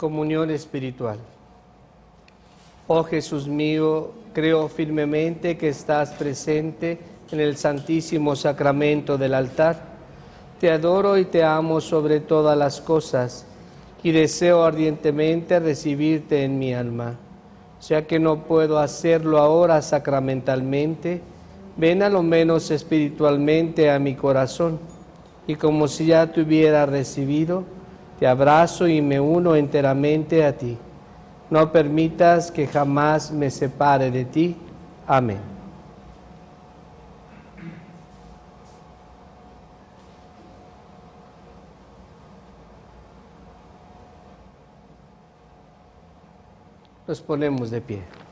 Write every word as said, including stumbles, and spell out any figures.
Comunión espiritual. Oh Jesús mío, creo firmemente que estás presente en el Santísimo Sacramento del altar. Te adoro y te amo sobre todas las cosas y deseo ardientemente recibirte en mi alma. Ya que no puedo hacerlo ahora sacramentalmente, ven a lo menos espiritualmente a mi corazón y como si ya te hubiera recibido, te abrazo y me uno enteramente a ti. No permitas que jamás me separe de ti. Amén. Nos ponemos de pie.